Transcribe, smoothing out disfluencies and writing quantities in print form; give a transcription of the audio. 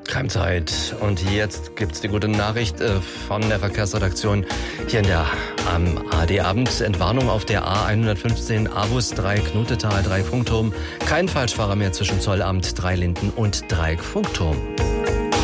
Cremezeit. Und jetzt gibt's die gute Nachricht von der Verkehrsredaktion hier am ARD-Abend. Entwarnung auf der A115 Avus Dreieck Knutetal Dreieck Funkturm. Kein Falschfahrer mehr zwischen Zollamt, Dreilinden und Dreieck Funkturm.